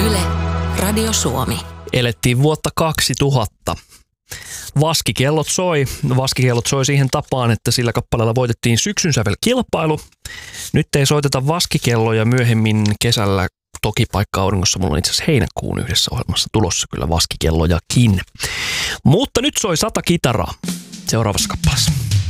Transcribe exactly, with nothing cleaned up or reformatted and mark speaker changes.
Speaker 1: Yle, Radio Suomi.
Speaker 2: Elettiin vuotta kaksituhatta. Vaskikellot soi. Vaskikellot soi siihen tapaan, että sillä kappaleella voitettiin syksyn sävelkilpailu. Nyt ei soiteta vaskikelloja myöhemmin kesällä. Toki paikka auringossa mulla on itse asiassa heinäkuun yhdessä ohjelmassa tulossa kyllä vaskikellojakin. Mutta nyt soi sata kitaraa seuraavassa kappaleessa.